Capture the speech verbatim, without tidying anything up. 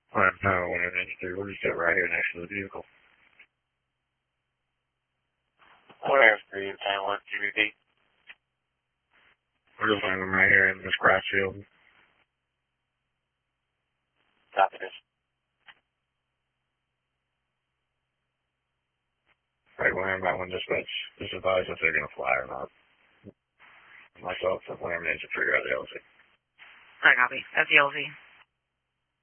Well, no, one of the we're just right here next to the vehicle. Whatever, three ten one G B P. We're just landing right here in this grass field. Copy this. Right, we're about one dispatch. Just advise if they're gonna fly or not. Myself, the plan is to figure out the L Z. I copy. That's the L Z.